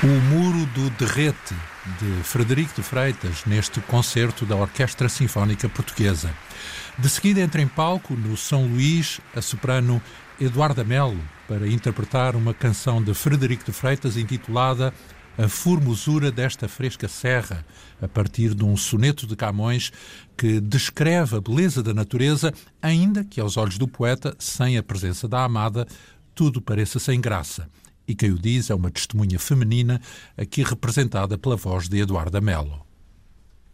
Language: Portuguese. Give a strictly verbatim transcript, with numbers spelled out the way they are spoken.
O Muro do Derrete, de Frederico de Freitas, neste concerto da Orquestra Sinfónica Portuguesa. De seguida entra em palco, no São Luís, a soprano Eduarda Melo, para interpretar uma canção de Frederico de Freitas intitulada A Formosura desta Fresca Serra, a partir de um soneto de Camões que descreve a beleza da natureza, ainda que aos olhos do poeta, sem a presença da amada, tudo pareça sem graça. E quem o diz é uma testemunha feminina, aqui representada pela voz de Eduarda Melo.